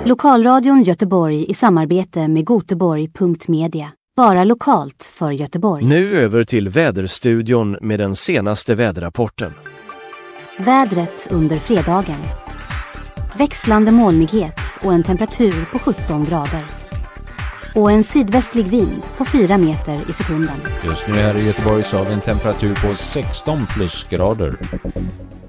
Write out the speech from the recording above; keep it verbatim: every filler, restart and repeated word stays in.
Lokalradion Göteborg i samarbete med Göteborg punkt media. Bara lokalt för Göteborg. Nu över till väderstudion med den senaste väderrapporten. Vädret under fredagen. Växlande molnighet och en temperatur på sjutton grader. Och en sydvästlig vind på fyra meter i sekunden. Just nu här i Göteborg så har vi en temperatur på sexton plusgrader.